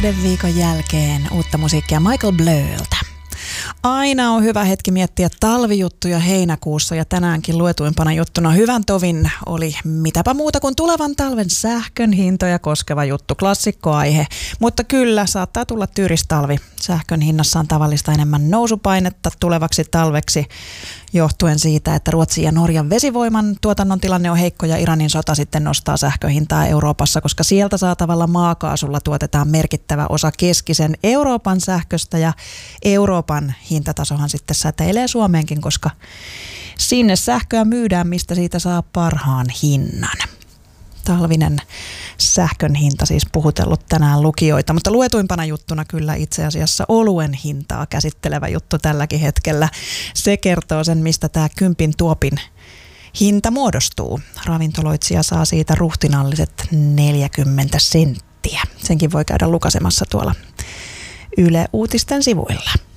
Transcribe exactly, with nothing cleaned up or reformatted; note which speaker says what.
Speaker 1: kahden viikon jälkeen uutta musiikkia Michael Blööltä. Aina on hyvä hetki miettiä talvijuttuja heinäkuussa ja tänäänkin luetuimpana juttuna hyvän tovin oli mitäpä muuta kuin tulevan talven sähkön hintoja koskeva juttu, klassikkoaihe. Mutta kyllä, saattaa tulla tyyristalvi. Sähkön hinnassa on tavallista enemmän nousupainetta tulevaksi talveksi johtuen siitä, että Ruotsin ja Norjan vesivoiman tuotannon tilanne on heikko ja Iranin sota sitten nostaa sähköhintaa Euroopassa, koska sieltä saatavalla maakaasulla tuotetaan merkittävä osa keskisen Euroopan sähköstä ja Euroopan hintatasohan sitten säteilee Suomeenkin, koska sinne sähköä myydään, mistä siitä saa parhaan hinnan. Talvinen sähkön hinta siis puhutellut tänään lukijoita, mutta luetuimpana juttuna kyllä itse asiassa oluen hintaa käsittelevä juttu tälläkin hetkellä. Se kertoo sen, mistä tämä kympin tuopin hinta muodostuu. Ravintoloitsija saa siitä ruhtinalliset neljäkymmentä senttiä. Senkin voi käydä lukasemassa tuolla Yle Uutisten sivuilla.